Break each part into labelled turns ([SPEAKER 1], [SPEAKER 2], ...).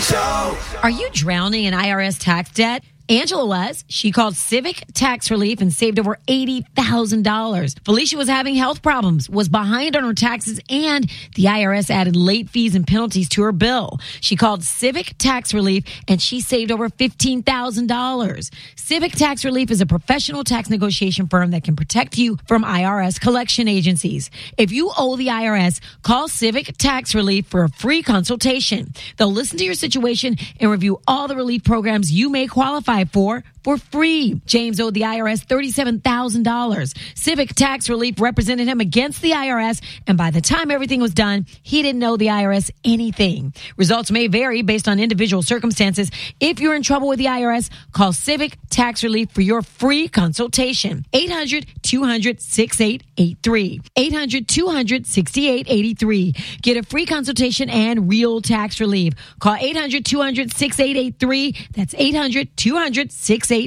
[SPEAKER 1] Show.
[SPEAKER 2] Are you drowning in IRS tax debt? Angela was. She called Civic Tax Relief and saved over $80,000. Felicia was having health problems, was behind on her taxes, and the IRS added late fees and penalties to her bill. She called Civic Tax Relief and she saved over $15,000. Civic Tax Relief is a professional tax negotiation firm that can protect you from IRS collection agencies. If you owe the IRS, call Civic Tax Relief for a free consultation. They'll listen to your situation and review all the relief programs you may qualify for free. James owed the IRS $37,000. Civic Tax Relief represented him against the IRS, and by the time everything was done, he didn't owe the IRS anything. Results may vary based on individual circumstances. If you're in trouble with the IRS, call Civic Tax Relief for your free consultation. 800-200-6883. 800-200-6883. Get a free consultation and real tax relief. Call 800-200-6883. That's 800-200-6883.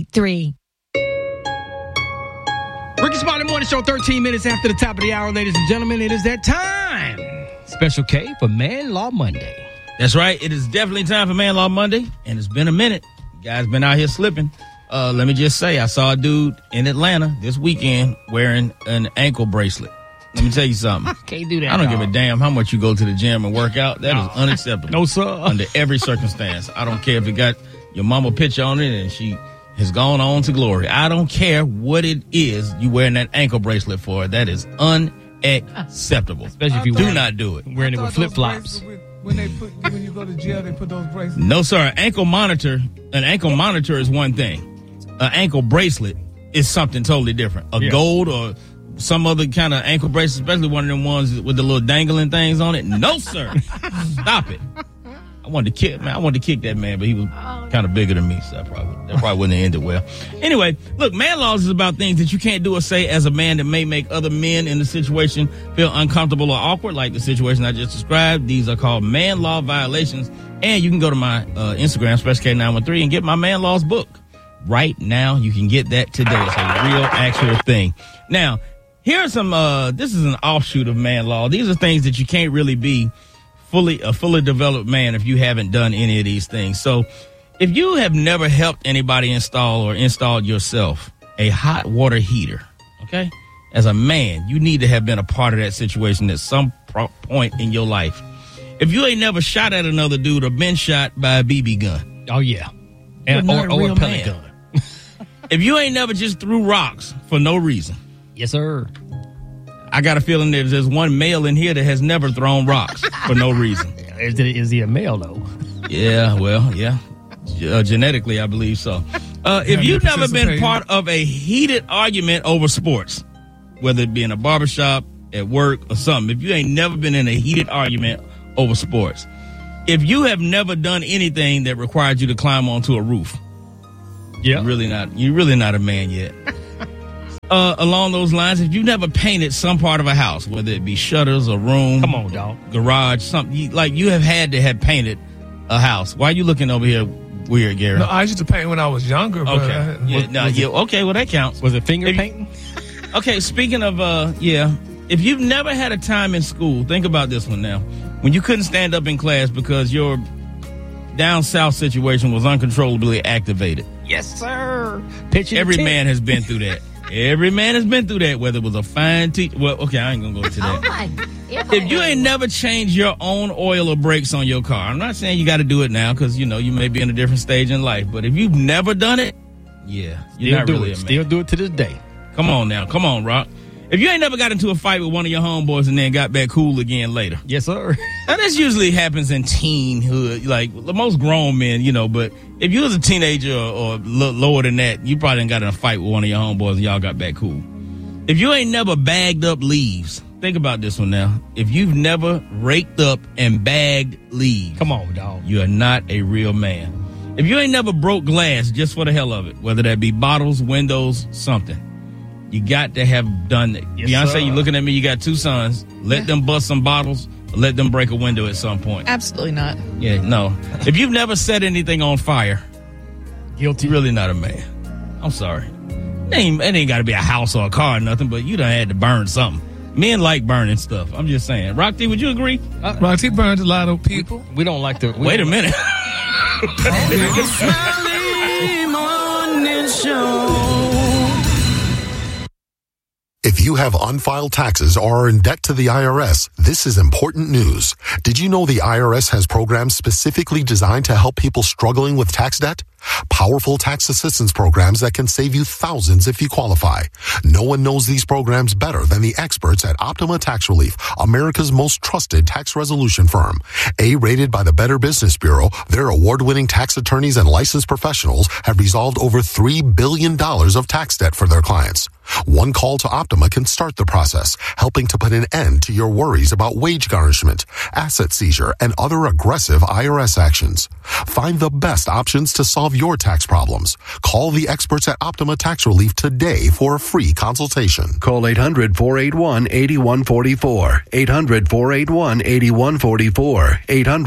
[SPEAKER 3] Ricky Smiley Morning Show, 13 minutes after the top of the hour, ladies and gentlemen. It is that time. Special K for Man Law Monday.
[SPEAKER 4] That's right. It is definitely time for Man Law Monday, and it's been a minute. You guys been out here slipping. Let me just say, I saw a dude in Atlanta this weekend wearing an ankle bracelet. Let me tell you something.
[SPEAKER 3] I can't do that.
[SPEAKER 4] I don't give a damn how much you go to the gym and work out. That is unacceptable.
[SPEAKER 3] No, sir.
[SPEAKER 4] Under every circumstance. I don't care if it got your mama picture on it and she has gone on to glory. I don't care what it is you wearing that ankle bracelet for. That is unacceptable.
[SPEAKER 3] Especially if you
[SPEAKER 4] do not do it.
[SPEAKER 3] Wearing it with flip-flops.
[SPEAKER 5] When you go to jail, they put those bracelets.
[SPEAKER 4] No, sir. An ankle monitor is one thing. An ankle bracelet is something totally different. Gold or some other kind of ankle bracelet, especially one of them ones with the little dangling things on it. No, sir. Stop it. I wanted to kick that man, but he was kind of bigger than me, so that probably wouldn't have ended well. Anyway, look, man laws is about things that you can't do or say as a man that may make other men in the situation feel uncomfortable or awkward, like the situation I just described. These are called man law violations, and you can go to my Instagram, SpecialK913, and get my man laws book. Right now, you can get that today. It's a real, actual thing. Now, here are some, this is an offshoot of man law. These are things that you can't really be a fully developed man if you haven't done any of these things. So if you have never helped anybody install or installed yourself a hot water heater, okay, as a man, you need to have been a part of that situation at some point in your life. If you ain't never shot at another dude or been shot by a BB gun.
[SPEAKER 3] Oh, yeah.
[SPEAKER 4] Or
[SPEAKER 3] a pellet gun.
[SPEAKER 4] If you ain't never just threw rocks for no reason.
[SPEAKER 3] Yes, sir.
[SPEAKER 4] I got a feeling there's one male in here that has never thrown rocks for no reason.
[SPEAKER 3] Is he a male, though?
[SPEAKER 4] Yeah, well, yeah. Genetically, I believe so. If you've never been part of a heated argument over sports, whether it be in a barbershop, at work, or something, if you ain't never been in a heated argument over sports, if you have never done anything that required you to climb onto a roof, you're really not a man yet. Along those lines, if you've never painted some part of a house, whether it be shutters or room,
[SPEAKER 3] come on, dog,
[SPEAKER 4] garage, something you have had to have painted a house. Why are you looking over here weird, Gary?
[SPEAKER 5] No, I used to paint when I was younger.
[SPEAKER 4] Okay, okay, well that counts.
[SPEAKER 3] Was it finger painting?
[SPEAKER 4] Okay, speaking of if you've never had a time in school, think about this one now. When you couldn't stand up in class because your down south situation was uncontrollably activated.
[SPEAKER 3] Yes, sir.
[SPEAKER 4] Every man has been through that. Every man has been through that, whether it was a fine teacher. Well, okay, I ain't going to go to that. If you ain't never changed your own oil or brakes on your car, I'm not saying you got to do it now because, you may be in a different stage in life. But if you've never done it, you're not really a man.
[SPEAKER 3] Still do it to this day.
[SPEAKER 4] Come on now. Come on, Rock. If you ain't never got into a fight with one of your homeboys and then got back cool again later.
[SPEAKER 3] Yes, sir.
[SPEAKER 4] Now, this usually happens in teenhood, like most grown men, but if you was a teenager or lower than that, you probably done got in a fight with one of your homeboys and y'all got back cool. If you ain't never bagged up leaves, think about this one now. If you've never raked up and bagged leaves.
[SPEAKER 3] Come on, dog.
[SPEAKER 4] You are not a real man. If you ain't never broke glass just for the hell of it, whether that be bottles, windows, something. You got to have done it.
[SPEAKER 3] Yes,
[SPEAKER 4] Beyonce,
[SPEAKER 3] sir.
[SPEAKER 4] you looking at me, you got two sons. Let them bust some bottles. Let them break a window at some point.
[SPEAKER 6] Absolutely not.
[SPEAKER 4] Yeah, no. If you've never set anything on fire,
[SPEAKER 3] guilty.
[SPEAKER 4] You're really not a man. I'm sorry. It ain't got to be a house or a car or nothing, but you done had to burn something. Men like burning stuff. I'm just saying. Rock T, would you agree?
[SPEAKER 5] Rock T burned a lot of people.
[SPEAKER 3] We don't like to.
[SPEAKER 4] Wait a minute.
[SPEAKER 1] If you have unfiled taxes or are in debt to the IRS, this is important news. Did you know the IRS has programs specifically designed to help people struggling with tax debt? Powerful tax assistance programs that can save you thousands if you qualify. No one knows these programs better than the experts at Optima Tax Relief, America's most trusted tax resolution firm. A-rated by the Better Business Bureau, their award-winning tax attorneys and licensed professionals have resolved over $3 billion of tax debt for their clients. One call to Optima can start the process, helping to put an end to your worries about wage garnishment, asset seizure, and other aggressive IRS actions. Find the best options to solve your tax problems. Call the experts at Optima Tax Relief today for a free consultation.
[SPEAKER 6] Call 800-481-8144. 800-481-8144.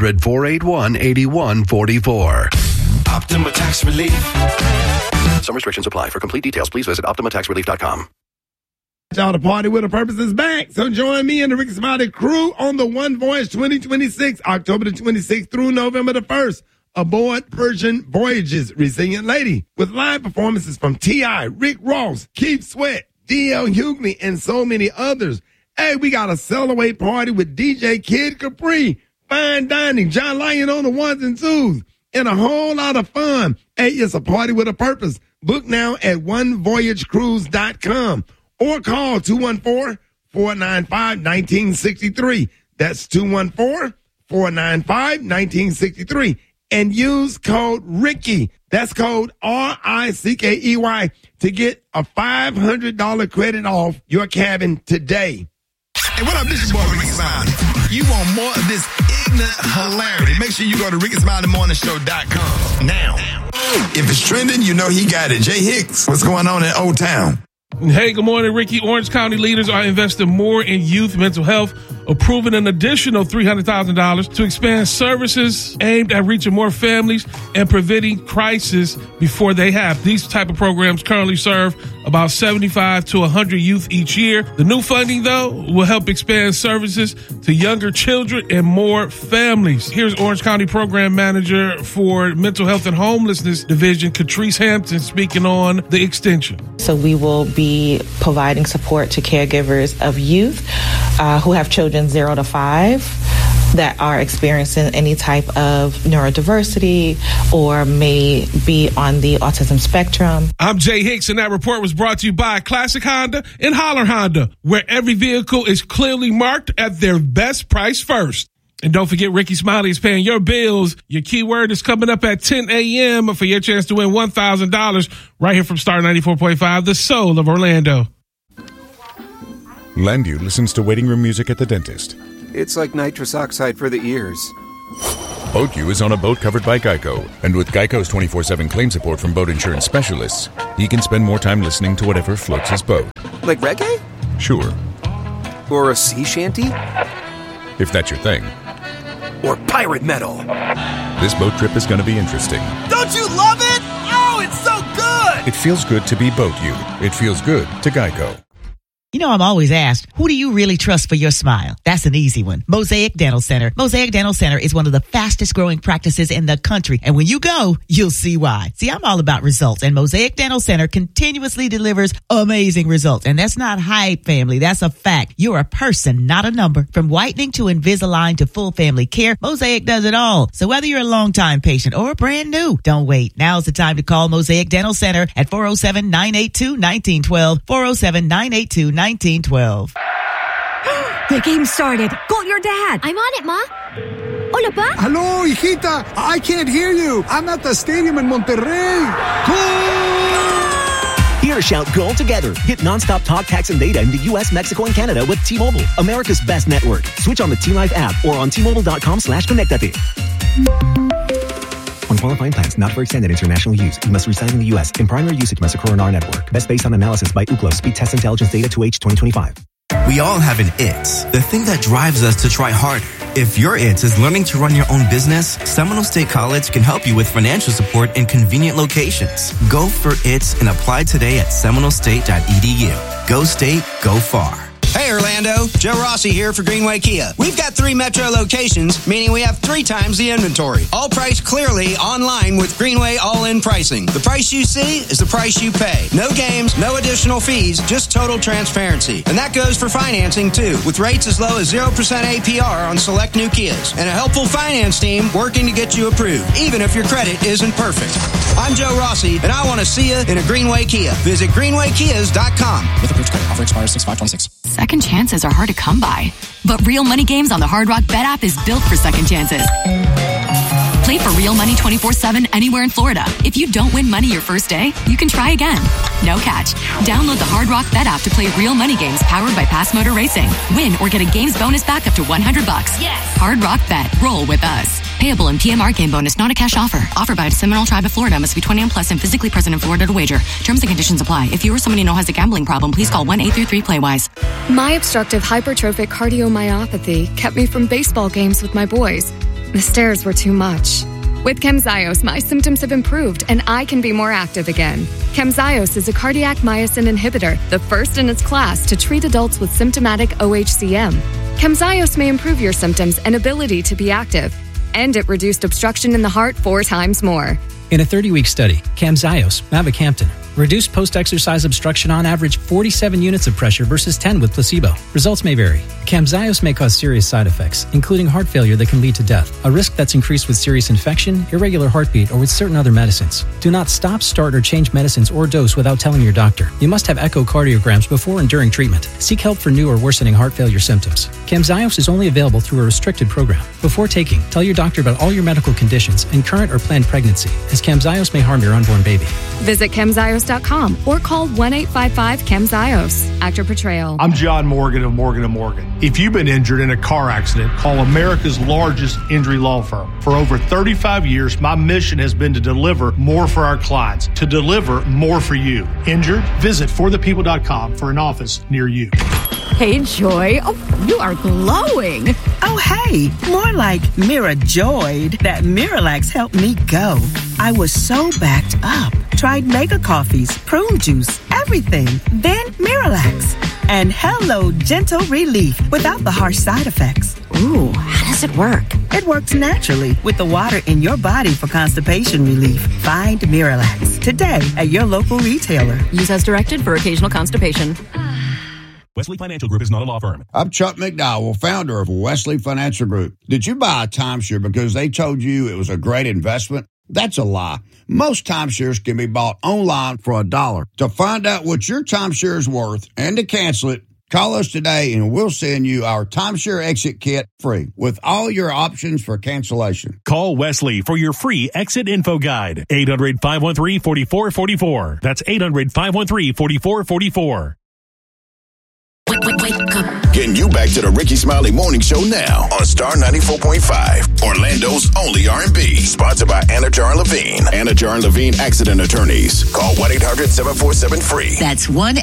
[SPEAKER 6] 800-481-8144.
[SPEAKER 7] Optima Tax Relief.
[SPEAKER 6] Some restrictions apply. For complete details, please visit OptimaTaxRelief.com.
[SPEAKER 8] Y'all, the party with a purpose is back. So join me and the Ricky Smiley crew on the One Voyage 2026, October the 26th through November the 1st. Aboard Persian Voyages, Resilient Lady, with live performances from T.I., Rick Ross, Keith Sweat, D.L. Hughley, and so many others. Hey, we got a sell-away party with DJ Kid Capri, fine dining, John Lyon on the ones and twos, and a whole lot of fun. Hey, it's a party with a purpose. Book now at onevoyagecruise.com or call 214-495-1963. That's 214-495-1963. And use code Ricky. That's code RICKEY to get a $500 credit off your cabin today.
[SPEAKER 9] Hey, what up? This is your boy Ricky Smiley. You want more of this ignorant hilarity? Make sure you go to RickySmileyMorningShow.com now. If it's trending, you know he got it. Jay Hicks, what's going on in Old Town?
[SPEAKER 5] Hey, good morning, Ricky. Orange County leaders are investing more in youth mental health, approving an additional $300,000 to expand services aimed at reaching more families and preventing crisis before they happen. These type of programs currently serve about 75 to 100 youth each year. The new funding, though, will help expand services to younger children and more families. Here's Orange County Program Manager for Mental Health and Homelessness Division, Catrice Hampton, speaking on the extension.
[SPEAKER 10] So we will be providing support to caregivers of youth who have children 0 to 5 that are experiencing any type of neurodiversity or may be on the autism spectrum.
[SPEAKER 5] I'm Jay Hicks, and that report was brought to you by Classic Honda and Holler Honda, where every vehicle is clearly marked at their best price first. And don't forget, Ricky Smiley is paying your bills. Your keyword is coming up at 10 a.m. for your chance to win $1,000 right here from Star 94.5, the soul of Orlando.
[SPEAKER 11] Landu listens to waiting room music at the dentist.
[SPEAKER 12] It's like nitrous oxide for the ears.
[SPEAKER 11] BoatU is on a boat covered by Geico. And with Geico's 24/7 claim support from boat insurance specialists, he can spend more time listening to whatever floats his boat.
[SPEAKER 12] Like reggae?
[SPEAKER 11] Sure.
[SPEAKER 12] Or a sea shanty?
[SPEAKER 11] If that's your thing.
[SPEAKER 12] Or pirate metal.
[SPEAKER 11] This boat trip is going to be interesting.
[SPEAKER 13] Don't you love it? Oh, it's so good!
[SPEAKER 11] It feels good to be BoatU. It feels good to Geico.
[SPEAKER 14] You know, I'm always asked, who do you really trust for your smile? That's an easy one. Mosaic Dental Center. Mosaic Dental Center is one of the fastest growing practices in the country. And when you go, you'll see why. See, I'm all about results, and Mosaic Dental Center continuously delivers amazing results. And that's not hype, family. That's a fact. You're a person, not a number. From whitening to Invisalign to full family care, Mosaic does it all. So whether you're a longtime patient or brand new, don't wait. Now's the time to call Mosaic Dental Center at 407-982-1912, 407-982-1912.
[SPEAKER 15] The game started. Call your dad.
[SPEAKER 16] I'm on it, Ma. Hola, Pa.
[SPEAKER 17] Hello, hijita. I can't hear you. I'm at the stadium in Monterrey.
[SPEAKER 18] Here, shout goal together. Get nonstop talk, text, and data in the U.S., Mexico, and Canada with T-Mobile, America's best network. Switch on the T-Life app or on T-Mobile.com/connectate. On qualifying plans not for extended international use, you must reside in the U.S. In primary usage must occur on our network. Best based on analysis by Ookla Speed Test Intelligence Data 2H 2025.
[SPEAKER 19] We all have an it, the thing that drives us to try harder. If your it is learning to run your own business, Seminole State College can help you with financial support in convenient locations. Go for it and apply today at seminolestate.edu. Go State, go far.
[SPEAKER 7] Hey Orlando, Joe Rossi here for Greenway Kia. We've got 3 metro locations, meaning we have 3 times the inventory. All priced clearly online with Greenway all-in pricing. The price you see is the price you pay. No games, no additional fees, just total transparency. And that goes for financing too, with rates as low as 0% APR on select new Kias. And a helpful finance team working to get you approved, even if your credit isn't perfect. I'm Joe Rossi, and I want to see you in a Greenway Kia. Visit greenwaykias.com.
[SPEAKER 20] With approved credit, offer expires 6/5/26.
[SPEAKER 21] Second chances are hard to come by, but Real Money Games on the Hard Rock Bet app is built for second chances. Play for real money 24/7 anywhere in Florida. If you don't win money your first day, you can try again. No catch. Download the Hard Rock Bet app to play real money games powered by Pass Motor Racing. Win or get a games bonus back up to $100. Yes. Hard Rock Bet. Roll with us. Payable in PMR game bonus, not a cash offer. Offered by the Seminole Tribe of Florida. Must be 21 plus and physically present in Florida to wager. Terms and conditions apply. If you or someone you know has a gambling problem, please call 1-833-PLAY-WISE.
[SPEAKER 22] My obstructive hypertrophic cardiomyopathy kept me from baseball games with my boys. The stairs were too much. With Camzyos, my symptoms have improved and I can be more active again. Camzyos is a cardiac myosin inhibitor, the first in its class to treat adults with symptomatic OHCM. Camzyos may improve your symptoms and ability to be active, and it reduced obstruction in the heart 4 times more.
[SPEAKER 23] In a 30-week study, Camzyos, mavacamten, reduced post-exercise obstruction on average 47 units of pressure versus 10 with placebo. Results may vary. Camzyos may cause serious side effects, including heart failure that can lead to death, a risk that's increased with serious infection, irregular heartbeat, or with certain other medicines. Do not stop, start, or change medicines or dose without telling your doctor. You must have echocardiograms before and during treatment. Seek help for new or worsening heart failure symptoms. Camzyos is only available through a restricted program. Before taking, tell your doctor about all your medical conditions and current or planned pregnancy, as Camzyos may harm your unborn baby.
[SPEAKER 22] Visit Camzyos.com or call 1-855-CAMZYOS. Actor Portrayal.
[SPEAKER 24] I'm John Morgan of Morgan & Morgan. If you've been injured in a car accident, call America's largest injury law firm. For over 35 years, my mission has been to deliver more for our clients, to deliver more for you. Injured? Visit forthepeople.com for an office near you.
[SPEAKER 25] Hey, Joy. Oh, you are glowing.
[SPEAKER 26] Oh, hey. More like Mirajoyed. That Miralax helped me go. I was so backed up. Tried mega coffees, prune juice, everything. Then Miralax. And hello, gentle relief without the harsh side effects.
[SPEAKER 25] Ooh, how does it work?
[SPEAKER 26] It works naturally with the water in your body for constipation relief. Find Miralax today at your local retailer.
[SPEAKER 25] Use as directed for occasional constipation.
[SPEAKER 27] Wesley Financial Group is not a law firm.
[SPEAKER 28] I'm Chuck McDowell, founder of Wesley Financial Group. Did you buy a timeshare because they told you it was a great investment? That's a lie. Most timeshares can be bought online for $1. To find out what your timeshare is worth and to cancel it, call us today and we'll send you our timeshare exit kit free with all your options for cancellation.
[SPEAKER 27] Call Wesley for your free exit info guide. 800-513-4444. That's 800-513-4444.
[SPEAKER 9] Getting you back to the Ricky Smiley Morning Show now on Star 94.5, Orlando's only R&B. Sponsored by Anajar and Levine. Anajar and Levine Accident Attorneys. Call 1-800-747-FREE.
[SPEAKER 14] That's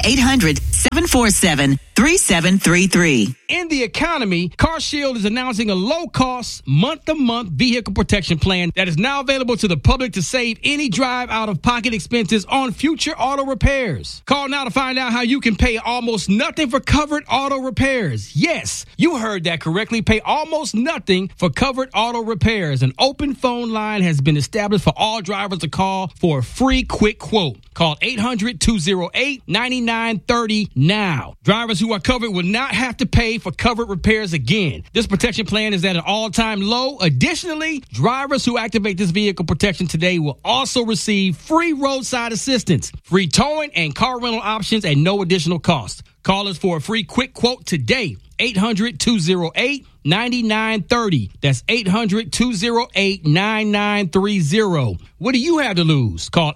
[SPEAKER 14] 1-800-747-3733.
[SPEAKER 3] In the economy, CarShield is announcing a low-cost, month-to-month vehicle protection plan that is now available to the public to save any drive out-of-pocket expenses on future auto repairs. Call now to find out how you can pay almost nothing for covered auto repairs. Yes, you heard that correctly. Pay almost nothing for covered auto repairs. An open phone line has been established for all drivers to call for a free quick quote. Call 800-208-9930 now. Drivers who are covered will not have to pay for covered repairs again. This protection plan is at an all-time low. Additionally, drivers who activate this vehicle protection today will also receive free roadside assistance, free towing, and car rental options at no additional cost. Call us for a free quick quote today. 800-208-9930. That's 800-208-9930. What do you have to lose? Call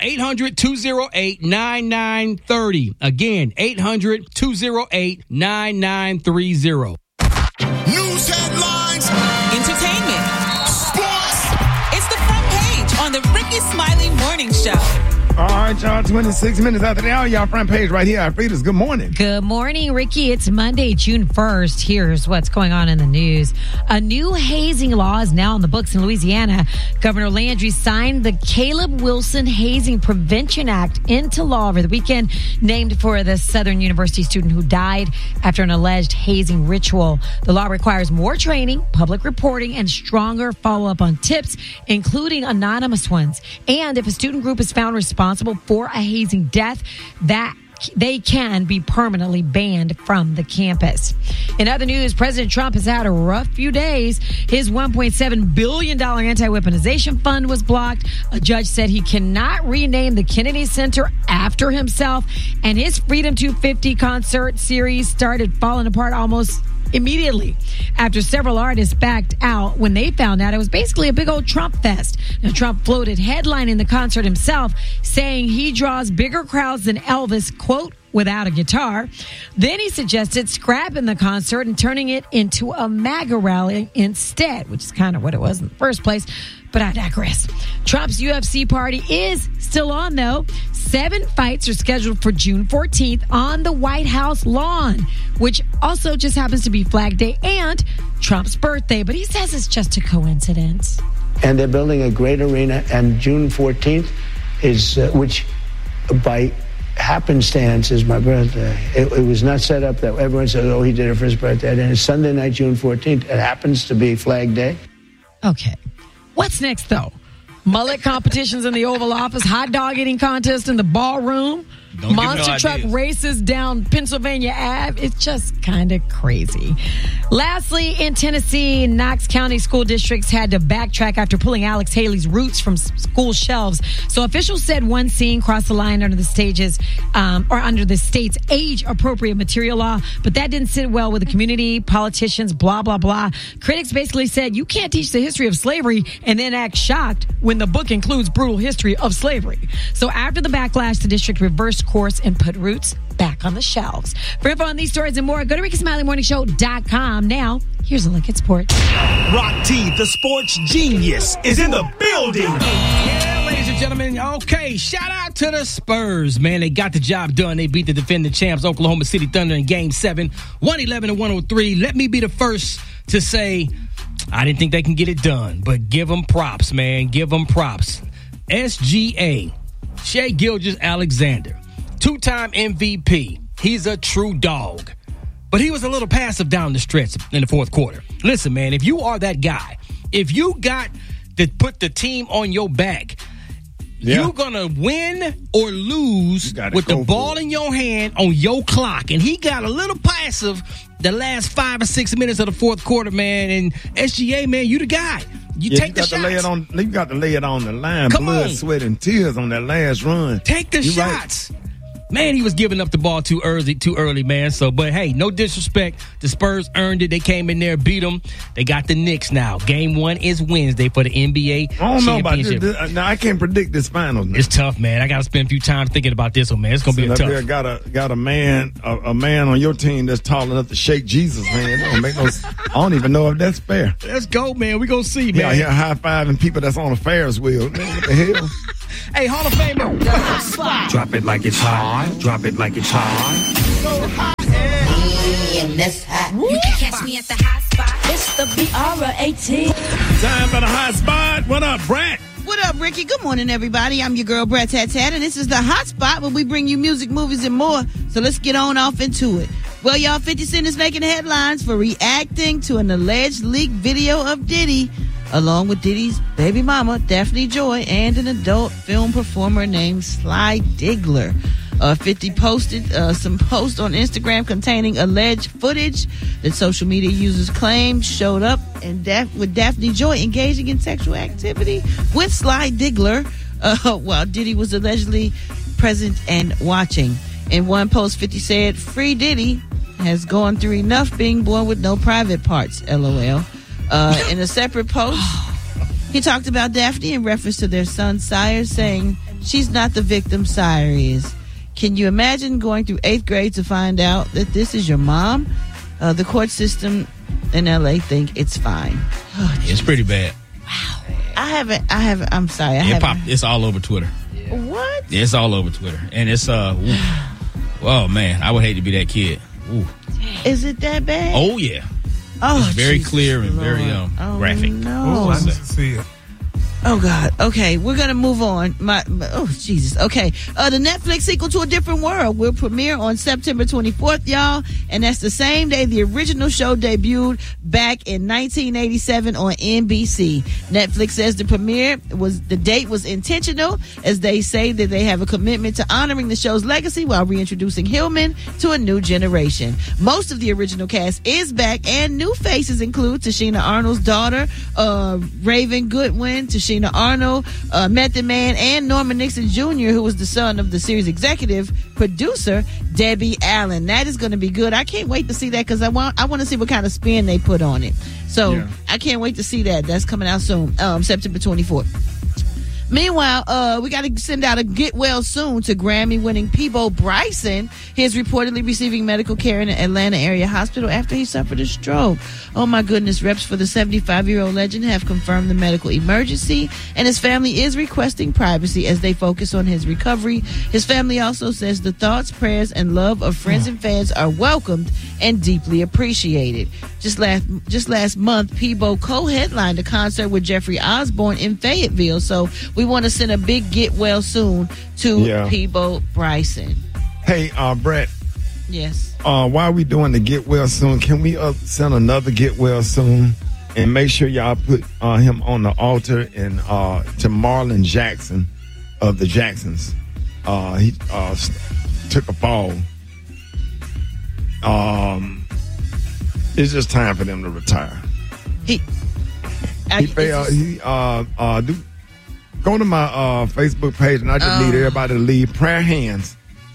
[SPEAKER 3] 800-208-9930. Again, 800-208-9930.
[SPEAKER 9] News headlines.
[SPEAKER 29] Entertainment. Sports. It's the front page on the Ricky Smiley Morning Show.
[SPEAKER 8] All right. right, y'all. 26 minutes after the hour, y'all front page right here. Frida's good morning.
[SPEAKER 1] Good morning, Ricky. It's Monday, June 1st. Here's what's going on in the news. A new hazing law is now in the books in Louisiana. Governor Landry signed the Caleb Wilson Hazing Prevention Act into law over the weekend, named for the Southern University student who died after an alleged hazing ritual. The law requires more training, public reporting, and stronger follow-up on tips, including anonymous ones. And if a student group is found responsible for a hazing death, that they can be permanently banned from the campus. In other news, President Trump has had a rough few days. His $1.7 billion anti-weaponization fund was blocked. A judge said he cannot rename the Kennedy Center after himself. And his Freedom 250 concert series started falling apart almost immediately after several artists backed out when they found out it was basically a big old Trump fest. Now, Trump floated headlining the concert himself, saying he draws bigger crowds than Elvis, quote, without a guitar. Then he suggested scrapping the concert and turning it into a MAGA rally instead, which is kind of what it was in the first place. But I digress. Trump's UFC party is still on, though. 7 fights are scheduled for June 14th on the White House lawn, which also just happens to be Flag Day and Trump's birthday. But he says it's just a coincidence.
[SPEAKER 2] And they're building a great arena, and June 14th is, which by happenstance is my birthday. It was not set up that everyone said, oh, he did it for his birthday. And it's Sunday night, June 14th. It happens to be Flag Day.
[SPEAKER 1] Okay. What's next, though? Mullet competitions in the Oval Office, hot dog eating contest in the ballroom, monster truck races down Pennsylvania Ave. It's just kind of crazy. Lastly, in Tennessee, Knox County school districts had to backtrack after pulling Alex Haley's roots from school shelves. So officials said one scene crossed the line under the under the state's age-appropriate material law, but that didn't sit well with the community, politicians, blah, blah, blah. Critics basically said you can't teach the history of slavery and then act shocked when the book includes brutal history of slavery. So after the backlash, the district reversed course and put roots back on the shelves. For info on these stories and more, go to RickySmileyMorningShow.com. Now, here's a look at sports.
[SPEAKER 4] Rock T, the sports genius, is in the building.
[SPEAKER 3] Yeah, ladies and gentlemen. Okay, shout out to the Spurs, man. They got the job done. They beat the defending champs, Oklahoma City Thunder, in Game 7, 111-103. Let me be the first to say I didn't think they can get it done, but give them props, man. Give them props. SGA, Shai Gilgeous-Alexander, 2-time MVP. He's a true dog. But he was a little passive down the stretch in the fourth quarter. Listen, man, if you are that guy, if you got to put the team on your back, you're going to win or lose with the ball in your hand on your clock. And he got a little passive the last 5 or 6 minutes of the fourth quarter, man. And SGA, man, you the guy. You take the shots.
[SPEAKER 8] You got to lay it on the line.
[SPEAKER 3] Come
[SPEAKER 8] Blood,
[SPEAKER 3] on.
[SPEAKER 8] sweat, and tears on that last run.
[SPEAKER 3] Take the shots. Right. Man, he was giving up the ball too early, man. So, but hey, no disrespect. The Spurs earned it. They came in there, beat them. They got the Knicks now. Game 1 is Wednesday for the NBA
[SPEAKER 8] I don't know about this. Now, I can't predict this finals now.
[SPEAKER 3] It's tough, man. I got to spend a few times thinking about this one, man. It's going to be tough.
[SPEAKER 8] There got a man on your team that's tall enough to shake Jesus, man. That don't make no, I don't even know if that's fair.
[SPEAKER 3] Let's go, man. We going to see, man.
[SPEAKER 8] Yeah, here high-fiving people that's on a Ferris wheel. Man, what the hell?
[SPEAKER 3] Hey, Hall of Famer.
[SPEAKER 4] Drop it like it's hot. Drop it like it's hot.
[SPEAKER 5] So hot. In this hot. You can catch me at the hot spot. It's the BRA18.
[SPEAKER 8] Time for the hot spot. What up, Brett?
[SPEAKER 6] What up, Ricky? Good morning, everybody. I'm your girl, Brett Tat, and this is the hot spot where we bring you music, movies, and more. So let's get on off into it. Well, y'all, 50 Cent is making headlines for reacting to an alleged leaked video of Diddy, along with Diddy's baby mama, Daphne Joy, and an adult film performer named Sly Diggler. 50 posted some posts on Instagram containing alleged footage that social media users claim showed up and with Daphne Joy engaging in sexual activity with Sly Diggler while Diddy was allegedly present and watching. In one post, 50 said, "Free Diddy has gone through enough being born with no private parts, LOL." In a separate post, he talked about Daphne in reference to their son, Sire, saying, "She's not the victim, Sire is. Can you imagine going through 8th grade to find out that this is your mom?" The court system in LA think it's fine.
[SPEAKER 3] It's pretty bad.
[SPEAKER 6] Wow. I'm sorry.
[SPEAKER 3] It's all over Twitter.
[SPEAKER 6] What?
[SPEAKER 10] Yeah, it's all over Twitter. And it's, oh, man, I would hate to be that kid. Ooh.
[SPEAKER 6] Is it that bad?
[SPEAKER 10] Oh, yeah.
[SPEAKER 6] Oh,
[SPEAKER 10] it's very
[SPEAKER 6] Jesus
[SPEAKER 10] clear and
[SPEAKER 6] Lord.
[SPEAKER 10] very graphic.
[SPEAKER 6] No.
[SPEAKER 8] I need to see it.
[SPEAKER 6] Oh, God. Okay, we're going to move on. Oh, Jesus. Okay. The Netflix sequel to A Different World will premiere on September 24th, y'all. And that's the same day the original show debuted back in 1987 on NBC. Netflix says the date was intentional, as they say that they have a commitment to honoring the show's legacy while reintroducing Hillman to a new generation. Most of the original cast is back, and new faces include Tashina Arnold's daughter, Raven Goodwin, Tashina Arnold, Method Man, and Norman Nixon Jr., who was the son of the series executive producer, Debbie Allen. That is going to be good. I can't wait to see that because I want to see what kind of spin they put on it. So I can't wait to see that. That's coming out soon, September 24th. Meanwhile, we got to send out a get well soon to Grammy-winning Peabo Bryson. He is reportedly receiving medical care in an Atlanta area hospital after he suffered a stroke. Oh my goodness, reps for the 75-year-old legend have confirmed the medical emergency, and his family is requesting privacy as they focus on his recovery. His family also says the thoughts, prayers, and love of friends and fans are welcomed and deeply appreciated. Just last month, Peabo co-headlined a concert with Jeffrey Osborne in Fayetteville, so we want to send a big get well soon to Peabo Bryson.
[SPEAKER 8] Hey, Brett.
[SPEAKER 6] Yes.
[SPEAKER 8] While we doing the get well soon, can we send another get well soon and make sure y'all put him on the altar and to Marlon Jackson of the Jacksons. He took a fall. It's just time for them to retire. Go to my Facebook page, and I just need everybody to leave prayer hands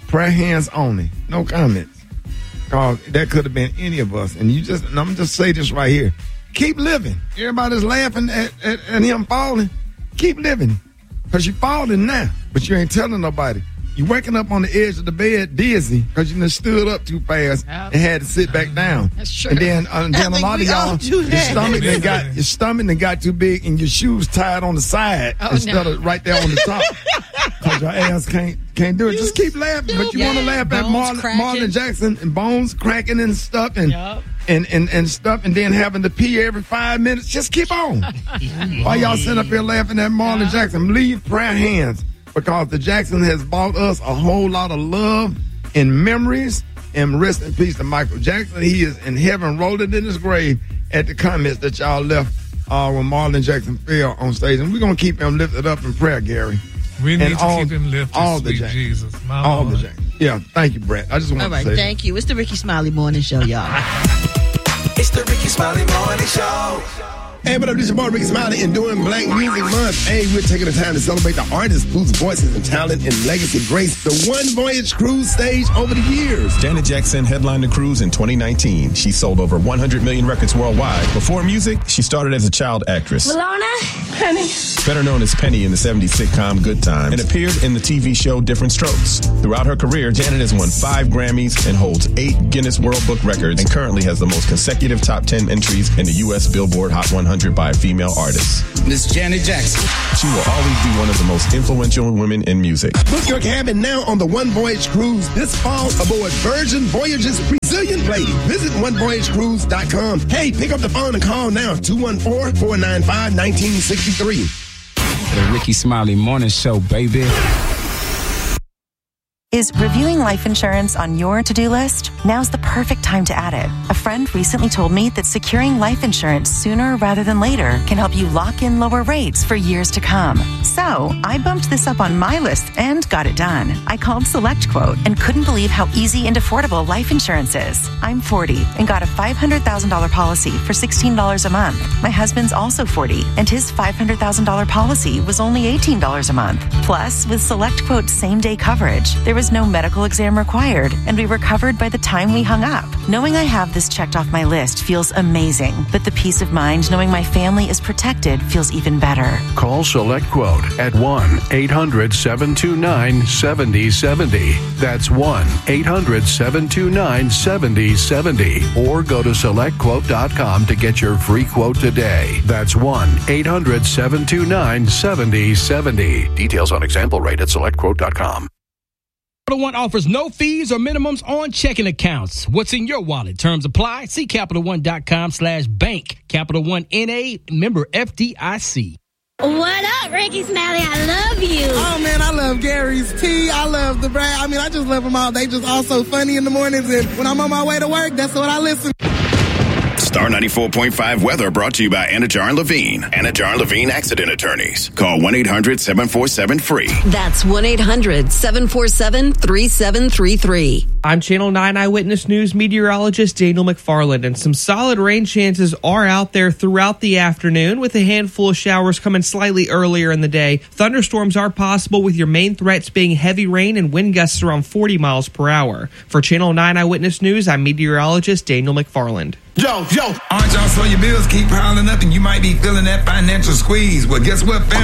[SPEAKER 8] only, no comments. That could have been any of us, and I'm just say this right here: keep living. Everybody's laughing at him falling. Keep living, because you're falling now, but you ain't telling nobody. You're waking up on the edge of the bed dizzy because you just stood up too fast and had to sit back down.
[SPEAKER 1] That's true.
[SPEAKER 8] And then a lot of y'all, your stomach got too big and your shoes tied on the side instead of right there on the top. Because your ass can't do it. Just keep laughing. But you want to laugh at Marlon Jackson and bones cracking and stuff and stuff, and then having to pee every 5 minutes. Just keep on. Why y'all sitting up here laughing at Marlon Jackson? Leave prayer hands. Because the Jackson has brought us a whole lot of love and memories. And rest in peace to Michael Jackson. He is in heaven, rolling in his grave at the comments that y'all left when Marlon Jackson fell on stage. And we're going to keep him lifted up in prayer, Gary.
[SPEAKER 11] We need to keep him lifted, sweet Jesus.
[SPEAKER 8] All the Jacksons. Yeah, thank you, Brett. I just want to say that.
[SPEAKER 6] Thank you. It's the Ricky Smiley Morning Show, y'all.
[SPEAKER 4] It's the Ricky Smiley Morning Show.
[SPEAKER 8] Hey, what up, this is your boy Ricky Smiley, and during Black Music Month, we're taking the time to celebrate the artists whose voices and talent and legacy grace the One Voyage Cruise stage over the years.
[SPEAKER 27] Janet Jackson headlined the cruise in 2019. She sold over 100 million records worldwide. Before music, she started as a child actress.
[SPEAKER 12] Malona, Penny.
[SPEAKER 27] Better known as Penny in the 70s sitcom Good Times, and appeared in the TV show Different Strokes. Throughout her career, Janet has won 5 Grammys and holds 8 Guinness World Book records, and currently has the most consecutive top 10 entries in the U.S. Billboard Hot 100 by a female artist.
[SPEAKER 12] Miss Janet Jackson.
[SPEAKER 27] She will always be one of the most influential women in music.
[SPEAKER 8] Book your cabin now on the One Voyage Cruise this fall aboard Virgin Voyages Resilient Lady. Visit onevoyagecruise.com. Hey, pick up the phone and call now, 214-495-1963.
[SPEAKER 12] The Ricky Smiley Morning Show, baby.
[SPEAKER 13] Is reviewing life insurance on your to-do list? Now's the perfect time to add it. A friend recently told me that securing life insurance sooner rather than later can help you lock in lower rates for years to come. So I bumped this up on my list and got it done. I called SelectQuote and couldn't believe how easy and affordable life insurance is. I'm 40 and got a $500,000 policy for $16 a month. My husband's also 40 and his $500,000 policy was only $18 a month. Plus, with SelectQuote's same-day coverage, there was was no medical exam required, and we were covered by the time we hung up. Knowing I have this checked off my list feels amazing, but the peace of mind knowing my family is protected feels even better.
[SPEAKER 7] Call SelectQuote at 1-800-729-7070. That's 1-800-729-7070. Or go to SelectQuote.com to get your free quote today. That's 1-800-729-7070. Details on example rate at SelectQuote.com.
[SPEAKER 3] Capital One offers no fees or minimums on checking accounts. What's in your wallet? Terms apply. See CapitalOne.com/bank. Capital One N.A. member FDIC.
[SPEAKER 5] What up, Ricky Smiley? I love you.
[SPEAKER 15] Oh, man, I love Gary's Tea. I love the Brad. I mean, I just love them all. They just all so funny in the mornings. And when I'm on my way to work, that's what I listen to.
[SPEAKER 16] Star 94.5 weather brought to you by Anajar and Levine. Anajar and Levine Accident Attorneys. Call 1-800-747-FREE.
[SPEAKER 17] That's 1-800-747-3733.
[SPEAKER 18] I'm Channel 9 Eyewitness News meteorologist Daniel McFarland, and some solid rain chances are out there throughout the afternoon, with a handful of showers coming slightly earlier in the day. Thunderstorms are possible, with your main threats being heavy rain and wind gusts around 40 miles per hour. For Channel 9 Eyewitness News, I'm meteorologist Daniel McFarland.
[SPEAKER 9] Yo, aren't y'all so your bills keep piling up and you might be feeling that financial squeeze? Well, guess what, family?